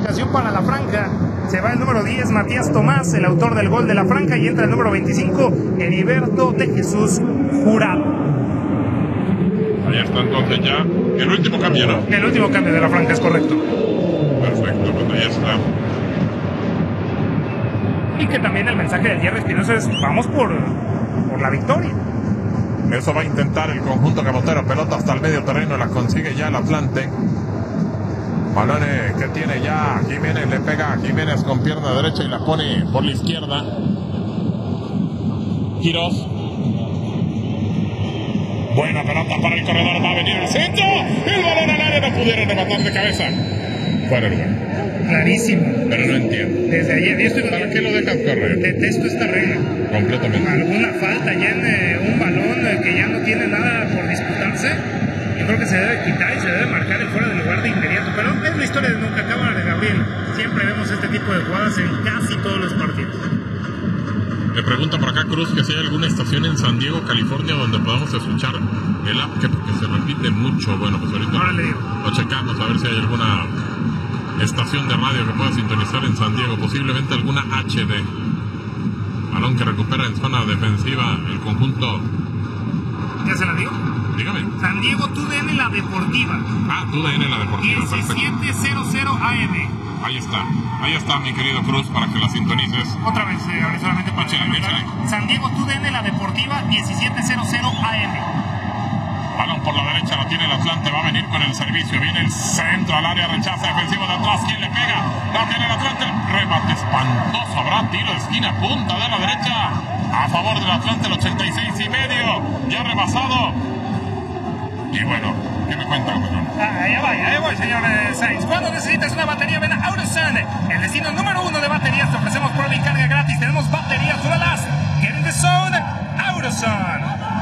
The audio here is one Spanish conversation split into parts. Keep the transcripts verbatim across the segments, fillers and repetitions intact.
ocasión para la franja. Se va el número diez, Matías Tomás, el autor del gol de la franja, y entra el número veinticinco, Heriberto de Jesús Jurado. Ahí está entonces ya el último cambio, ¿no? El último cambio de la franja, es correcto. Perfecto, pues ahí está. Y que también el mensaje de Jerry Espinosa es: vamos por, por la victoria. Eso va a intentar el conjunto camotero. Pelota hasta el medio terreno, la consigue ya el Atlante. Balones que tiene ya Jiménez, le pega a Jiménez con pierna derecha y la pone por la izquierda. Quirós. Buena pelota para el corredor, va a venir al centro. El balón al área, no pudieron rematar de cabeza. Fuera el lugar. Clarísimo. Pero no entiendo. Desde ayer yo estoy con... ¿Para qué lo dejan correr? Detesto esta regla. Completamente. Alguna falta ya en eh, un balón eh, que ya no tiene nada por disputarse. Yo creo que se debe quitar y se debe marcar el fuera de lugar de inmediato. Pero es la historia de nunca acaba de Gabriel. Siempre vemos este tipo de jugadas en casi todos los partidos. Le pregunta por acá Cruz que si hay alguna estación en San Diego, California, donde podamos escuchar el app, que porque se repite mucho. Bueno, pues ahorita Ahora le digo. lo checamos a ver si hay alguna estación de radio que pueda sintonizar en San Diego, posiblemente alguna H D. Balón que recupera en zona defensiva el conjunto. ¿Ya se la digo? Dígame. San Diego T U D N La Deportiva. Ah, T U D N La Deportiva. diecisiete cero cero A M. Ahí está, ahí está mi querido Cruz para que la sintonices. Otra vez, eh, ahora solamente para Échale, échale. San Diego T U D N La Deportiva, diecisiete cero cero A M. Balón por la derecha, la tiene el Atlante, va a venir con el servicio, viene el centro al área, rechaza defensivo de atrás, ¿quién le pega? La tiene el Atlante, remate espantoso, habrá tiro de esquina, punta de la derecha, a favor del Atlante, el ochenta y seis y medio, ya rebasado. Y bueno, ¿qué me cuenta, Juan? Ah, allá va, allá voy, señor eh, Sainz. Cuando necesitas una batería, ven a AutoZone, el destino número uno de baterías. Te ofrecemos prueba y carga gratis. Tenemos baterías duradas. Get in the zone, AutoZone.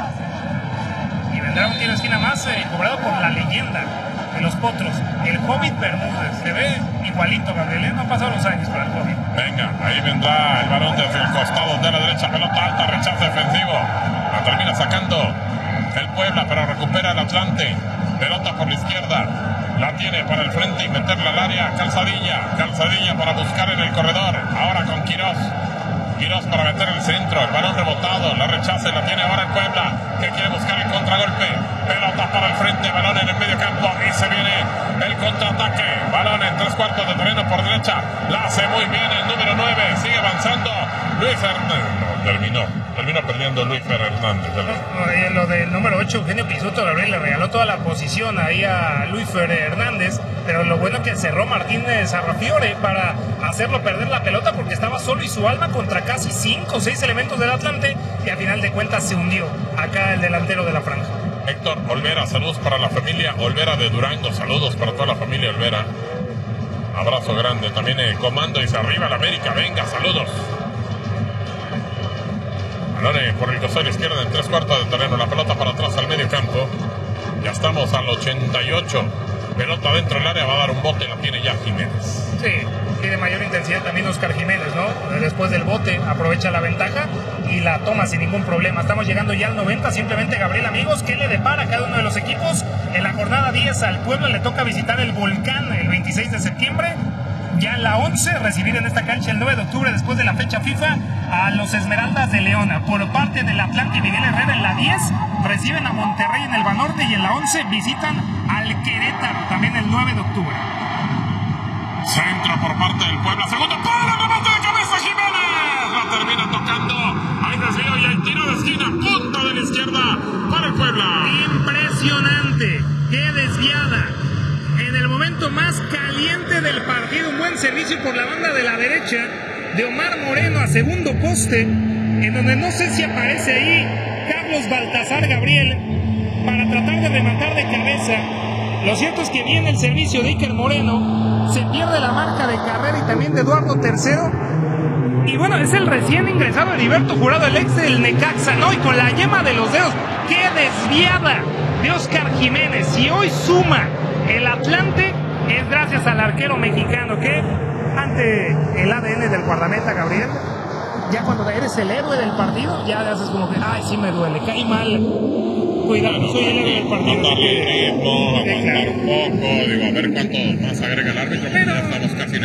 Y vendrá un tiro de esquina más eh, cobrado por la leyenda de los potros, el Hobbit Bermúdez. Se ve igualito, Gabriel. No han pasado los años para el Hobbit. Venga, ahí vendrá el balón desde el costado de la derecha, pelota alta, rechazo defensivo. La termina sacando el Puebla, pero recupera el Atlante. Pelota por la izquierda, la tiene para el frente y meterla al área. Calzadilla, Calzadilla para buscar en el corredor. Ahora con Quirós. Quirós para meter el centro, el balón rebotado, la rechaza y la tiene ahora el Puebla, que quiere buscar el contragolpe. Pelota para el frente, balón en el medio campo y se viene el contraataque. Balón en tres cuartos de terreno por derecha, la hace muy bien el número nueve, sigue avanzando Luis Hernández. No, terminó, terminó perdiendo Luis Hernández. No, lo del número ocho, Eugenio Pisuto, Gabriel, le regaló toda la posición ahí a Luis Hernández, pero lo bueno que cerró Martínez Arrafiore para hacerlo perder la pelota, porque estaba solo y su alma contra casi cinco o seis elementos del Atlante, y a final de cuentas se hundió acá el delantero de la franja. Héctor Olvera, saludos para la familia Olvera de Durango, saludos para toda la familia Olvera. Abrazo grande, también el comando dice arriba la América, venga, saludos. Balón por el costado izquierdo en tres cuartos de terreno, la pelota para atrás al medio campo. Ya estamos al ochenta y ocho. Pelota dentro del área, va a dar un bote, la tiene ya Jiménez. Sí, tiene mayor intensidad también Oscar Jiménez, ¿no? Después del bote aprovecha la ventaja y la toma sin ningún problema. Estamos llegando ya al noventa, simplemente, Gabriel, amigos, ¿qué le depara a cada uno de los equipos? En la jornada diez al Puebla le toca visitar el Volcán el veintiséis de septiembre. Ya en la once, recibir en esta cancha el nueve de octubre, después de la fecha FIFA, a los Esmeraldas de León. Por parte del Atlante y Miguel Herrera en la diez, reciben a Monterrey en el Banorte, y en la once visitan al Querétaro, también el nueve de octubre. Centro por parte del Puebla, segundo palo, remate de cabeza Jiménez, la termina tocando, hay desvío y hay tiro de esquina, punta de la izquierda para el Puebla. Impresionante, qué desviada. En el momento más caliente del partido, un buen servicio por la banda de la derecha de Omar Moreno a segundo poste, en donde no sé si aparece ahí Carlos Baltasar, Gabriel, para tratar de rematar de cabeza. Lo cierto es que viene el servicio de Iker Moreno, se pierde la marca de carrera y también de Eduardo Tercero. Y bueno, es el recién ingresado Heriberto Jurado, el ex del Necaxa, ¿no? Y con la yema de los dedos, ¡qué desviada de Oscar Jiménez! Y hoy suma el Atlante, es gracias al arquero mexicano, que ante el A D N del guardameta, Gabriel, ya cuando eres el héroe del partido, ya haces como que, ay, sí me duele, caí mal. Cuidado, bueno, soy el héroe del partido. Darle ritmo, aguantar un poco, digo, a ver cuánto más agrega el árbitro, porque ya estamos casi en